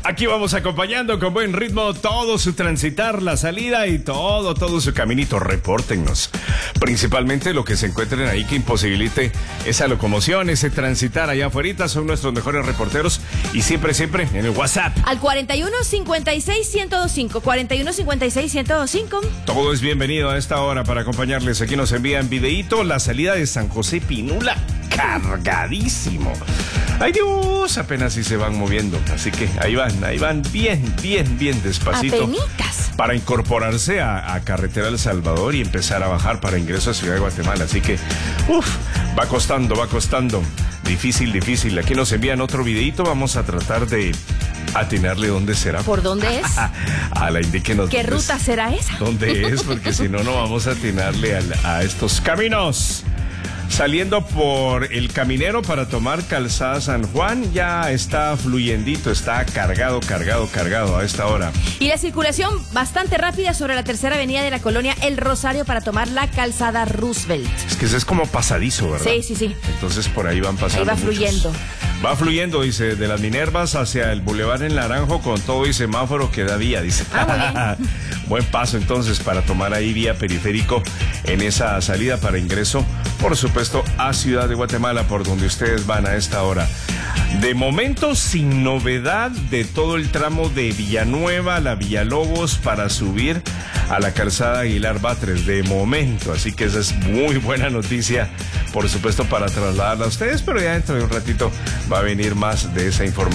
Aquí vamos acompañando con buen ritmo todo su transitar, la salida y todo su caminito. Repórtennos. Principalmente lo que se encuentren ahí que imposibilite esa locomoción, ese transitar allá afuera. Son nuestros mejores reporteros y siempre en el WhatsApp. Al 4156-1025. 4156-1025. Todo es bienvenido a esta hora para acompañarles. Aquí nos envían videíto, la salida de San José Pinula. Cargadísimo. Ay Dios, apenas si se van moviendo. Así que ahí van bien despacito. Apenitas. Para incorporarse a Carretera El Salvador y empezar a bajar para ingreso a Ciudad de Guatemala. Así que, va costando. Difícil. Aquí nos envían otro videito. Vamos a tratar de atinarle dónde será. ¿Por dónde es? Indíquenos. ¿Qué ruta será esa? ¿Dónde es? Porque si no vamos a atinarle a estos caminos. Saliendo por el Caminero para tomar Calzada San Juan, ya está fluyendito, está cargado a esta hora. Y la circulación bastante rápida sobre la tercera avenida de la colonia El Rosario para tomar la Calzada Roosevelt. Es que es como pasadizo, ¿verdad? Sí. Entonces por ahí van pasando. Ahí va fluyendo. Va fluyendo, dice, de las Minervas hacia el Boulevard en Naranjo con todo y semáforo que da vía, dice. Muy bien. Buen paso entonces para tomar ahí vía periférico en esa salida para ingreso, por supuesto, a Ciudad de Guatemala, por donde ustedes van a esta hora. De momento, sin novedad de todo el tramo de Villanueva a la Villalobos para subir a la calzada Aguilar Batres, de momento. Así que esa es muy buena noticia, por supuesto, para trasladarla a ustedes, pero ya dentro de un ratito va a venir más de esa información.